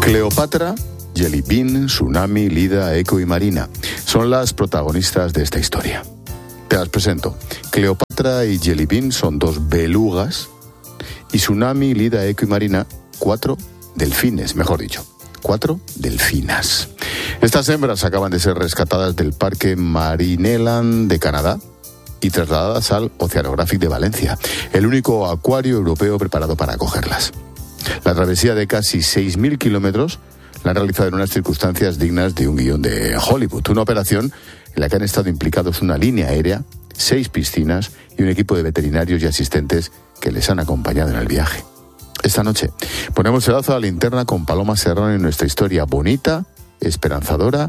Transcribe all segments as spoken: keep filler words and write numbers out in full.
Cleopatra, Jelly Bean, Tsunami, Lida, Eco y Marina son las protagonistas de esta historia. Te las presento. Cleopatra y Jelly Bean son dos belugas y Tsunami, Lida, Eco y Marina, cuatro delfines, mejor dicho, cuatro delfinas. Estas hembras acaban de ser rescatadas del Parque Marineland de Canadá y trasladadas al Oceanographic de Valencia, el único acuario europeo preparado para acogerlas. La travesía de casi seis mil kilómetros la han realizado en unas circunstancias dignas de un guión de Hollywood. Una operación en la que han estado implicados una línea aérea, seis piscinas y un equipo de veterinarios y asistentes que les han acompañado en el viaje. Esta noche ponemos el lazo a la linterna con Paloma Serrano en nuestra historia bonita, esperanzadora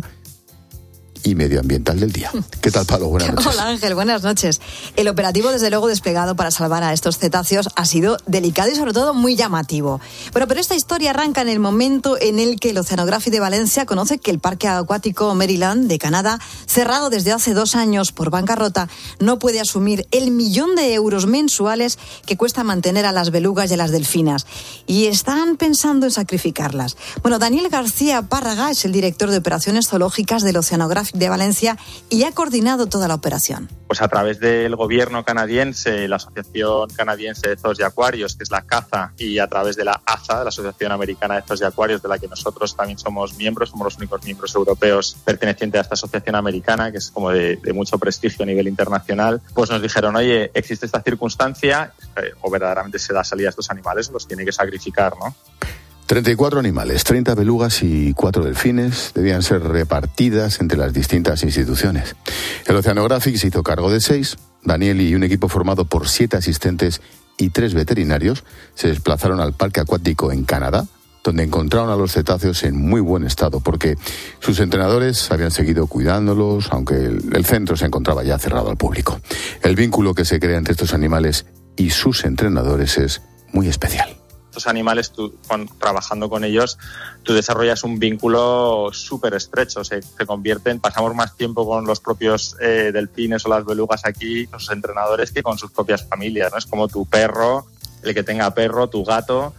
y medioambiental del día. ¿Qué tal, Palo? Buenas noches. Hola, Ángel, buenas noches. El operativo, desde luego, desplegado para salvar a estos cetáceos ha sido delicado y, sobre todo, muy llamativo. Bueno, pero esta historia arranca en el momento en el que el Oceanographic de Valencia conoce que el Parque Acuático Maryland de Canadá, cerrado desde hace dos años por bancarrota, no puede asumir el millón de euros mensuales que cuesta mantener a las belugas y a las delfinas. Y están pensando en sacrificarlas. Bueno, Daniel García Párraga es el director de operaciones zoológicas del Oceanographic de Valencia y ha coordinado toda la operación. Pues a través del gobierno canadiense, la Asociación Canadiense de Zoos y Acuarios, que es la CAZA, y a través de la A Z A, la Asociación Americana de Zoos y Acuarios, de la que nosotros también somos miembros, somos los únicos miembros europeos pertenecientes a esta asociación americana, que es como de, de mucho prestigio a nivel internacional, pues nos dijeron, oye, existe esta circunstancia, o verdaderamente se da salida a estos animales, los tiene que sacrificar, ¿no? treinta y cuatro animales, treinta belugas y cuatro delfines debían ser repartidas entre las distintas instituciones. El Oceanographic se hizo cargo de seis. Daniel y un equipo formado por siete asistentes y tres veterinarios se desplazaron al Parque Acuático en Canadá, donde encontraron a los cetáceos en muy buen estado, porque sus entrenadores habían seguido cuidándolos, aunque el, el centro se encontraba ya cerrado al público. El vínculo que se crea entre estos animales y sus entrenadores es muy especial. Estos animales, tú, con, trabajando con ellos, tú desarrollas un vínculo súper estrecho, se, se convierten, pasamos más tiempo con los propios eh, delfines o las belugas aquí, los entrenadores, que con sus propias familias, ¿no? Es como tu perro, el que tenga perro, tu gato.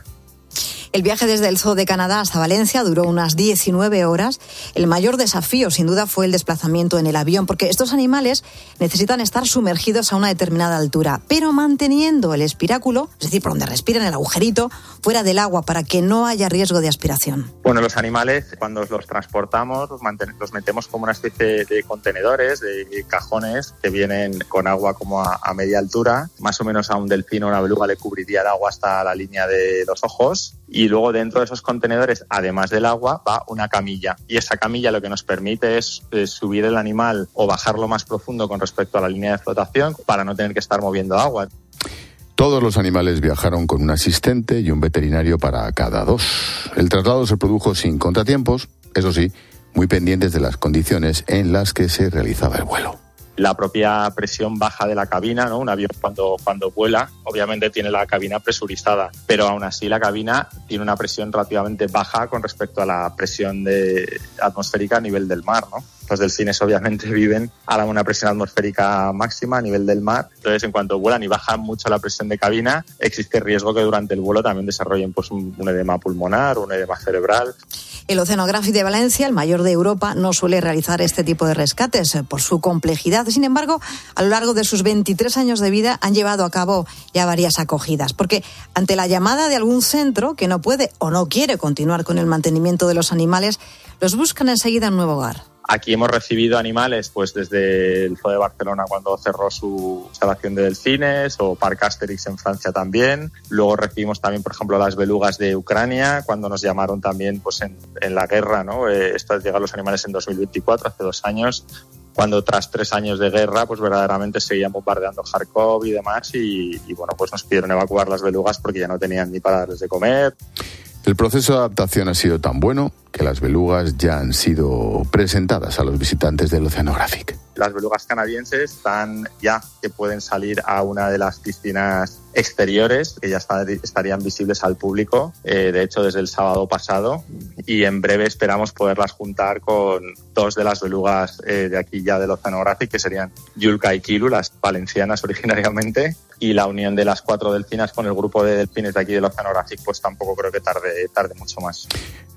El viaje desde el Zoo de Canadá hasta Valencia duró unas diecinueve horas. El mayor desafío, sin duda, fue el desplazamiento en el avión, porque estos animales necesitan estar sumergidos a una determinada altura, pero manteniendo el espiráculo, es decir, por donde respiran, el agujerito, fuera del agua, para que no haya riesgo de aspiración. Bueno, los animales, cuando los transportamos, los, manten- los metemos como una especie de contenedores, de cajones, que vienen con agua como a, a media altura. Más o menos a un delfín o una beluga le cubriría el agua hasta la línea de los ojos. Y luego dentro de esos contenedores, además del agua, va una camilla. Y esa camilla lo que nos permite es, es subir el animal o bajarlo más profundo con respecto a la línea de flotación para no tener que estar moviendo agua. Todos los animales viajaron con un asistente y un veterinario para cada dos. El traslado se produjo sin contratiempos, eso sí, muy pendientes de las condiciones en las que se realizaba el vuelo. La propia presión baja de la cabina, ¿no? Un avión cuando, cuando vuela, obviamente tiene la cabina presurizada, pero aún así la cabina tiene una presión relativamente baja con respecto a la presión de, atmosférica a nivel del mar, ¿no? Los delfines obviamente viven a una presión atmosférica máxima a nivel del mar, entonces en cuanto vuelan y bajan mucho la presión de cabina, existe riesgo que durante el vuelo también desarrollen pues, un, un edema pulmonar, un edema cerebral. El Oceanographic de Valencia, el mayor de Europa, no suele realizar este tipo de rescates por su complejidad. Sin embargo, a lo largo de sus veintitrés años de vida han llevado a cabo ya varias acogidas, porque ante la llamada de algún centro que no puede o no quiere continuar con el mantenimiento de los animales, los buscan enseguida un nuevo hogar. Aquí hemos recibido animales pues desde el Zoo de Barcelona cuando cerró su instalación de delfines, o Parc Asterix en Francia también. Luego recibimos también, por ejemplo, las belugas de Ucrania, cuando nos llamaron también pues en, en la guerra, ¿no? Eh, estos llegaron los animales en dos mil veinticuatro, hace dos años, cuando tras tres años de guerra pues verdaderamente seguían bombardeando Kharkov y demás, y, y bueno, pues nos pidieron evacuar las belugas porque ya no tenían ni para darles de comer. El proceso de adaptación ha sido tan bueno que las belugas ya han sido presentadas a los visitantes del Oceanographic. Las belugas canadienses están ya que pueden salir a una de las piscinas exteriores, que ya está, estarían visibles al público, eh, de hecho desde el sábado pasado, y en breve esperamos poderlas juntar con dos de las belugas eh, de aquí ya del Oceanographic, que serían Yulka y Kilu, las valencianas originariamente, y la unión de las cuatro delfinas con el grupo de delfines de aquí del Oceanographic pues tampoco creo que tarde, tarde mucho más.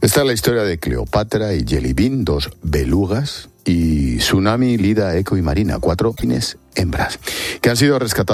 Esta es la historia de Cleopatra y Jelly Bean, dos belugas, y Tsunami, Lida, Eco y Marina, cuatro delfines hembras, que han sido rescatados